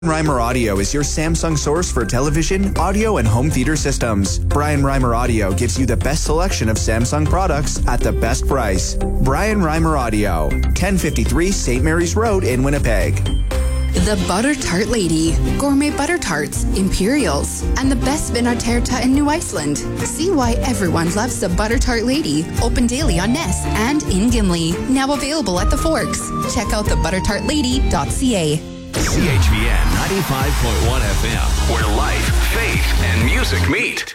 Reimer Audio is your Samsung source for television, audio, and home theater systems. Brian Reimer Audio gives you the best selection of Samsung products at the best price. Brian Reimer Audio, 1053 St. Mary's Road in Winnipeg. The Butter Tart Lady, gourmet butter tarts, Imperials, and the best Vinarterta in New Iceland. See why everyone loves the Butter Tart Lady. Open daily on Ness and in Gimli. Now available at the Forks. Check out thebuttertartlady.ca. CHVN 95.1 FM, where life, faith, and music meet.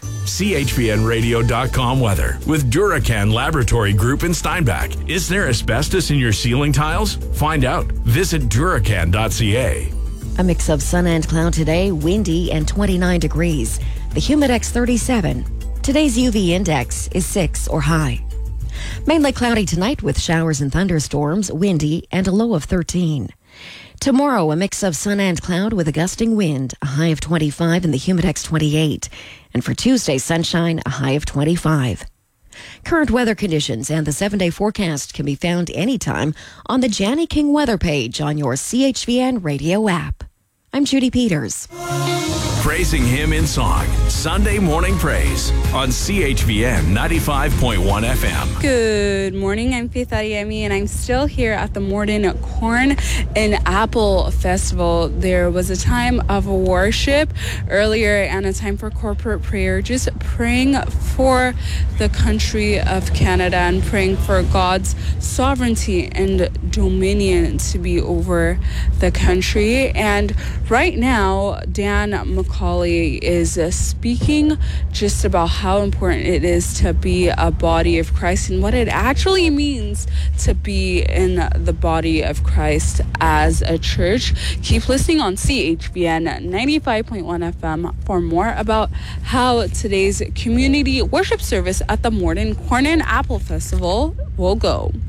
CHVNradio.com weather with Duracan Laboratory Group in Steinbach. Is there asbestos in your ceiling tiles? Find out. Visit Duracan.ca. A mix of sun and cloud today, windy and 29 degrees. The Humidex 37. Today's UV index is 6 or high. Mainly cloudy tonight with showers and thunderstorms, windy and a low of 13. Tomorrow, a mix of sun and cloud with a gusting wind, a high of 25 and the Humidex 28. And for Tuesday, sunshine, a high of 25. Current weather conditions and the 7-day forecast can be found anytime on the Janny King weather page on your CHVN radio app. I'm Judy Peters. Praising Him in song, Sunday Morning Praise on CHVN 95.1 FM. Good morning, I'm Faith Ariemi, and I'm still here at the Morden Corn and Apple Festival. There was a time of worship earlier and a time for corporate prayer, just praying for the country of Canada and praying for God's sovereignty and dominion to be over the country. And right now, Dan McCauley is speaking just about how important it is to be a body of Christ and what it actually means to be in the body of Christ as a church. Keep listening on CHVN 95.1 FM for more about how today's community worship service at the Morden Corn and Apple Festival will go.